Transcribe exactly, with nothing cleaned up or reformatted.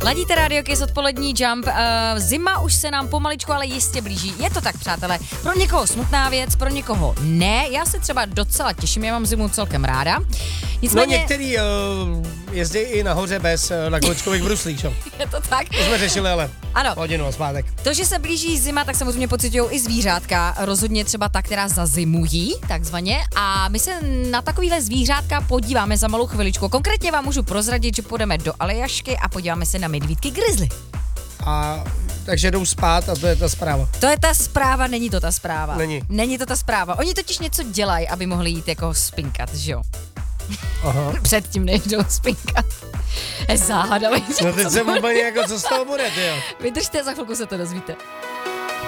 Ladíte Radio Kiss odpolední Jump. Uh, zima už se nám pomaličku, ale jistě blíží. Je to tak, přátelé. Pro někoho smutná věc, pro někoho ne. Já se třeba docela těším, já mám zimu celkem ráda. Nicméně... No některý uh, jezdí i nahoře bez uh, na količkových bruslích, čo? Je to tak? To jsme řešili, ale ano. hodinu a zpátek. To, že se blíží zima, tak samozřejmě pociťují i zvířátka. Rozhodně třeba ta, která zazimují, takzvaně. A my se na takovýhle zvířátka podíváme za malou chviličku. Konkrétně vám můžu prozradit, že půjdeme do Aljašky a podíváme se na medvídky grizzly. A takže jdou spát a to je ta zpráva. To je ta zpráva, není to ta zpráva. Není. Není to ta zpráva. Oni totiž něco dělají, aby mohli jít jako spinkat, že jo? Aha. Předtím nejdou spinkat. Záhada. No teď jsem úplně jako, co z toho bude, ty jo. Vydržte, za chvilku se to dozvíte.